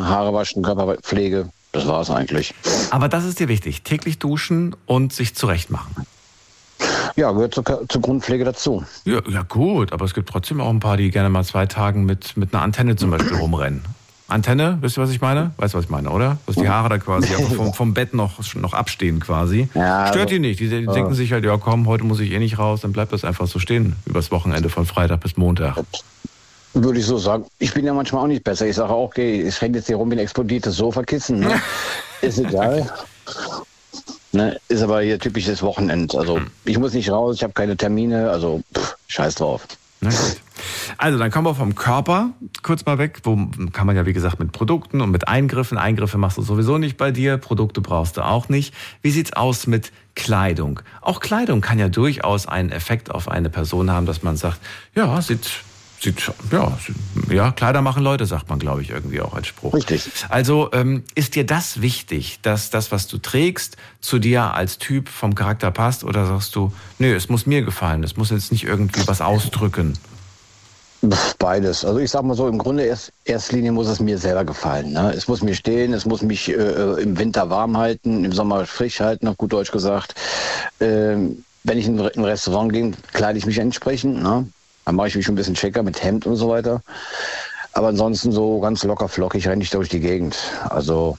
Haare waschen, Körperpflege, das war's eigentlich. Aber das ist dir wichtig, täglich duschen und sich zurecht machen. Ja, gehört zur Grundpflege dazu. Ja, ja gut, aber es gibt trotzdem auch ein paar, die gerne mal 2 Tagen mit einer Antenne zum Beispiel rumrennen. Antenne, wisst ihr, was ich meine? Weißt du, was ich meine, oder? Dass die Haare da quasi vom Bett noch abstehen quasi. Ja, Stört also, die nicht. Die denken sich halt, ja komm, heute muss ich eh nicht raus, dann bleibt das einfach so stehen übers Wochenende von Freitag bis Montag. würde ich so sagen. Ich bin ja manchmal auch nicht besser. Ich sage auch, okay, ich renne jetzt hier rum wie ein explodiertes Sofakissen. Ne? Ist egal. Ne? Ist aber hier typisches Wochenend. Also ich muss nicht raus, ich habe keine Termine, also scheiß drauf. Na gut. Also dann kommen wir vom Körper kurz mal weg. Wo kann man ja wie gesagt mit Produkten und mit Eingriffen. Eingriffe machst du sowieso nicht bei dir, Produkte brauchst du auch nicht. Wie sieht's aus mit Kleidung? Auch Kleidung kann ja durchaus einen Effekt auf eine Person haben, dass man sagt, ja, Kleider machen Leute, sagt man, glaube ich, irgendwie auch als Spruch. Richtig. Also ist dir das wichtig, dass das, was du trägst, zu dir als Typ vom Charakter passt? Oder sagst du, nö, es muss mir gefallen, es muss jetzt nicht irgendwie was ausdrücken? Beides. Also ich sag mal so, im Grunde erster Linie muss es mir selber gefallen. Ne? Es muss mir stehen, es muss mich im Winter warm halten, im Sommer frisch halten, auf gut Deutsch gesagt. Wenn ich in ein Restaurant gehe, kleide ich mich entsprechend. Ne? Dann mache ich mich schon ein bisschen schicker mit Hemd und so weiter. Aber ansonsten so ganz locker flockig renne ich durch die Gegend. Also.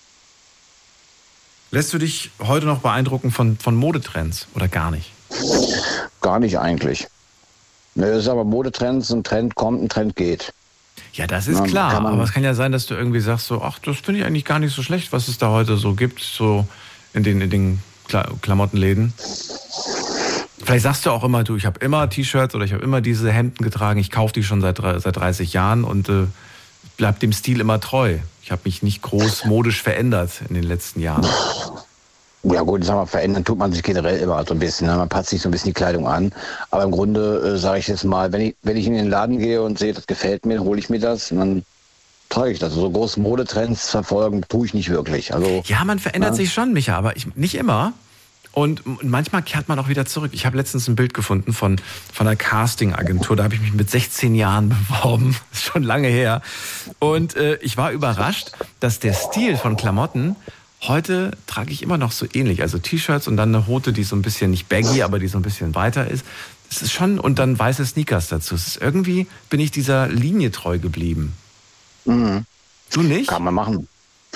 Lässt du dich heute noch beeindrucken von Modetrends oder gar nicht? Gar nicht eigentlich. Ne, das ist aber Modetrends, ein Trend kommt, ein Trend geht. Ja, das ist klar. Aber es kann ja sein, dass du irgendwie sagst, so, ach, das finde ich eigentlich gar nicht so schlecht, was es da heute so gibt, so in den Klamottenläden. Vielleicht sagst du auch immer, ich habe immer T-Shirts oder ich habe immer diese Hemden getragen, ich kaufe die schon seit 30 Jahren und bleib dem Stil immer treu. Ich habe mich nicht groß modisch verändert in den letzten Jahren. Ja gut, sagen wir, verändern tut man sich generell immer so ein bisschen. Ne? Man passt sich so ein bisschen die Kleidung an. Aber im Grunde sage ich jetzt mal, wenn ich in den Laden gehe und sehe, das gefällt mir, hole ich mir das und dann trage ich das. So große Modetrends verfolgen tue ich nicht wirklich. Also, ja, man verändert sich schon, Micha, aber nicht immer. Und manchmal kehrt man auch wieder zurück. Ich habe letztens ein Bild gefunden von einer Casting-Agentur. Da habe ich mich mit 16 Jahren beworben. Das ist schon lange her. Und ich war überrascht, dass der Stil von Klamotten heute trage ich immer noch so ähnlich. Also T-Shirts und dann eine Hote, die so ein bisschen nicht baggy, aber die so ein bisschen weiter ist. Das ist schon, und dann weiße Sneakers dazu. Es ist irgendwie, bin ich dieser Linie treu geblieben. Mhm. Du nicht? Kann man machen.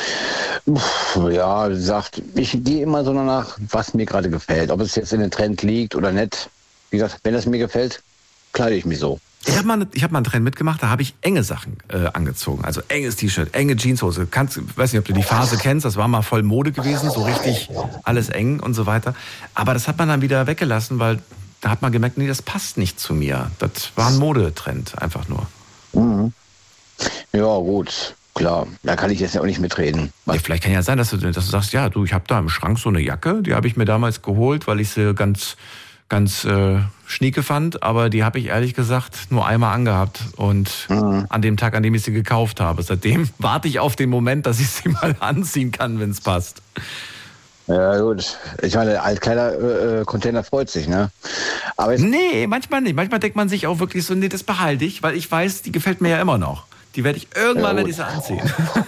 Ja, wie gesagt, ich gehe immer so danach, was mir gerade gefällt. Ob es jetzt in den Trend liegt oder nicht. Wie gesagt, wenn es mir gefällt, kleide ich mich so. Ich hab mal einen Trend mitgemacht, da habe ich enge Sachen angezogen. Also enges T-Shirt, enge Jeanshose. Weiß nicht, ob du die Phase kennst, das war mal voll Mode gewesen, so richtig alles eng und so weiter. Aber das hat man dann wieder weggelassen, weil da hat man gemerkt, nee, das passt nicht zu mir. Das war ein Modetrend, einfach nur. Mhm. Ja, gut. Klar, da kann ich jetzt ja auch nicht mitreden. Ja, vielleicht kann ja sein, dass du sagst, ja, ich habe da im Schrank so eine Jacke, die habe ich mir damals geholt, weil ich sie ganz schnieke fand, aber die habe ich ehrlich gesagt nur einmal angehabt und an dem Tag, an dem ich sie gekauft habe. Seitdem warte ich auf den Moment, dass ich sie mal anziehen kann, wenn es passt. Ja gut, ich meine, der Altkleider-Container freut sich, ne? Aber nee, manchmal nicht. Manchmal denkt man sich auch wirklich so, nee, das behalte ich, weil ich weiß, die gefällt mir ja immer noch. Die werde ich irgendwann, werde ich sie anziehen.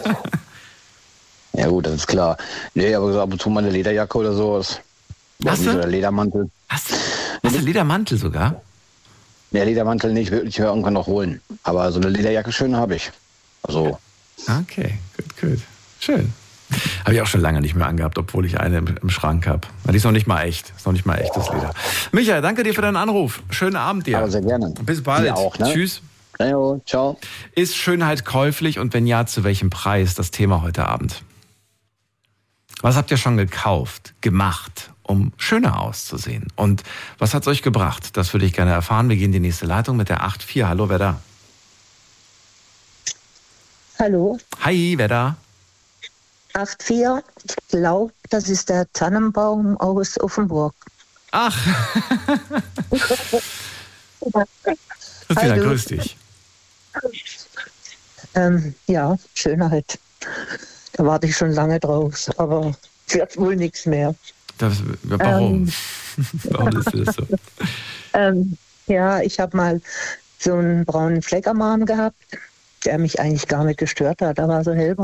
Ja gut, das ist klar. Nee, aber so ab und zu mal eine Lederjacke oder sowas. Hast du? Oder Ledermantel. Hast du Ledermantel sogar? Ja, Ledermantel nicht, würde ich mir irgendwann noch holen. Aber so eine Lederjacke schön habe ich. Also. Okay, gut. Schön. Habe ich auch schon lange nicht mehr angehabt, obwohl ich eine im Schrank habe. Die ist noch nicht mal echt. Ist noch nicht mal echtes Leder. Michael, danke dir für deinen Anruf. Schönen Abend dir. Aber sehr gerne. Bis bald. Auch, ne? Tschüss. Ja, ciao. Ist Schönheit käuflich und wenn ja, zu welchem Preis? Das Thema heute Abend. Was habt ihr schon gekauft, gemacht, um schöner auszusehen? Und was hat's euch gebracht? Das würde ich gerne erfahren. Wir gehen in die nächste Leitung mit der 8.4. Hallo, wer da? Hallo. Hi, wer da? 8.4. Ich glaube, das ist der Tannenbaum aus Offenburg. Ach. Christina, grüß dich. Ja, Schönheit. Da warte ich schon lange drauf, aber wird wohl nichts mehr. Warum? Warum ist das so? Ja, ich habe mal so einen braunen Fleck am Arm gehabt, der mich eigentlich gar nicht gestört hat. Da war so hellbraun.